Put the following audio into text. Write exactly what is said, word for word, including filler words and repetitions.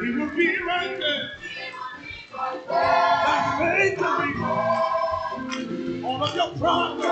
He will be right there. By faith, will be all of your problems.